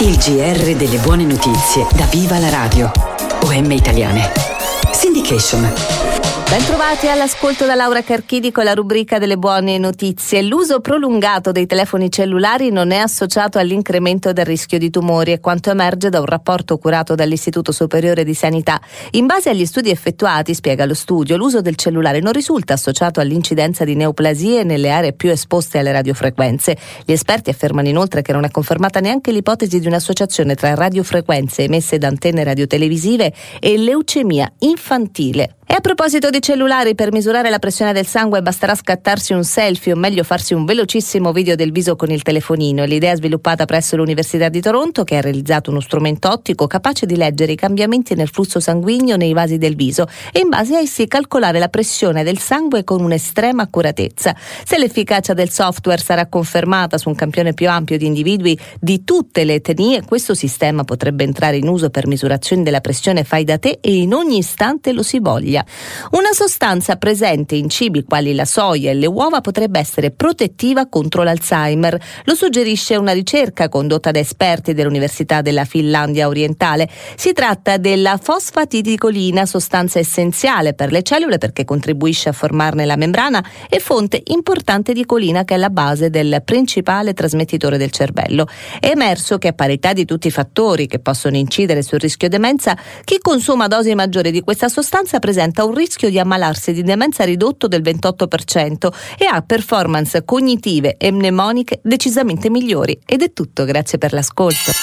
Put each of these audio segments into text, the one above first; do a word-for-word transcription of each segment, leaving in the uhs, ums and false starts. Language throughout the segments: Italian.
Il G R delle buone notizie da Viva la Radio. O M Italiane. Syndication. Bentrovati all'ascolto da Laura Carchidi con la rubrica delle buone notizie. L'uso prolungato dei telefoni cellulari non è associato all'incremento del rischio di tumori, è quanto emerge da un rapporto curato dall'Istituto Superiore di Sanità. In base agli studi effettuati, spiega lo studio, l'uso del cellulare non risulta associato all'incidenza di neoplasie nelle aree più esposte alle radiofrequenze. Gli esperti affermano inoltre che non è confermata neanche l'ipotesi di un'associazione tra radiofrequenze emesse da antenne radiotelevisive e leucemia infantile. E a proposito di cellulari, per misurare la pressione del sangue basterà scattarsi un selfie o meglio farsi un velocissimo video del viso con il telefonino. L'idea è sviluppata presso l'Università di Toronto, che ha realizzato uno strumento ottico capace di leggere i cambiamenti nel flusso sanguigno nei vasi del viso e in base a essi calcolare la pressione del sangue con un'estrema accuratezza. Se l'efficacia del software sarà confermata su un campione più ampio di individui di tutte le etnie, questo sistema potrebbe entrare in uso per misurazioni della pressione fai da te e in ogni istante lo si voglia. Una sostanza presente in cibi quali la soia e le uova potrebbe essere protettiva contro l'Alzheimer. Lo suggerisce una ricerca condotta da esperti dell'Università della Finlandia orientale. Si tratta della fosfatidilcolina, sostanza essenziale per le cellule perché contribuisce a formarne la membrana e fonte importante di colina che è la base del principale trasmettitore del cervello. È emerso che a parità di tutti i fattori che possono incidere sul rischio demenza, chi consuma dosi maggiori di questa sostanza presenta un rischio di ammalarsi di demenza ridotto del ventotto per cento e ha performance cognitive e mnemoniche decisamente migliori. Ed è tutto, grazie per l'ascolto.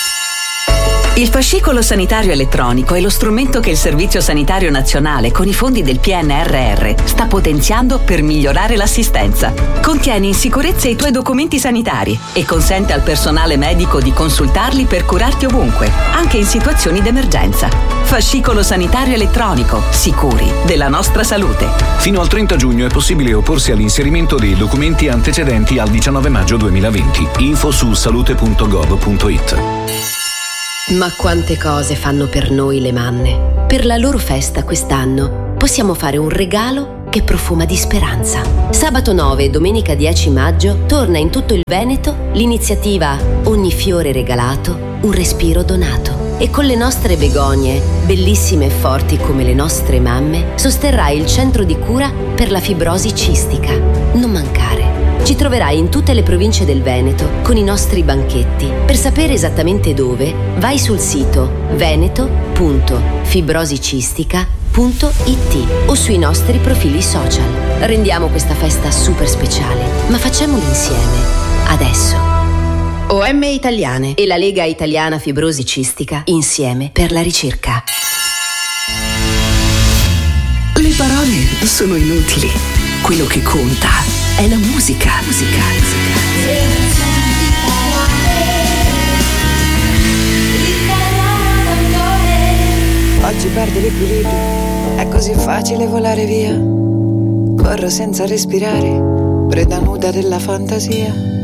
Il fascicolo sanitario elettronico è lo strumento che il Servizio Sanitario Nazionale con i fondi del P N R R sta potenziando per migliorare l'assistenza. Contiene in sicurezza i tuoi documenti sanitari e consente al personale medico di consultarli per curarti ovunque, anche in situazioni d'emergenza. Fascicolo sanitario elettronico, sicuri della nostra salute. Fino al trenta giugno è possibile opporsi all'inserimento dei documenti antecedenti al diciannove maggio duemilaventi. Info su salute punto gov punto it. Ma quante cose fanno per noi le mamme. Per la loro festa quest'anno possiamo fare un regalo che profuma di speranza. Sabato nove e domenica dieci maggio torna in tutto il Veneto l'iniziativa Ogni fiore regalato, un respiro donato. E con le nostre begonie, bellissime e forti come le nostre mamme, sosterrai il centro di cura per la fibrosi cistica. Non mancare. Ci troverai in tutte le province del Veneto con i nostri banchetti. Per sapere esattamente dove, vai sul sito veneto punto fibrosicistica punto it o sui nostri profili social. Rendiamo questa festa super speciale, ma facciamolo insieme, adesso. O M Italiane e la Lega Italiana Fibrosi Cistica insieme per la ricerca. Le parole sono inutili. Quello che conta è la musica. Musica. Oggi perdo l'equilibrio, è così facile volare via. Corro senza respirare, preda nuda della fantasia.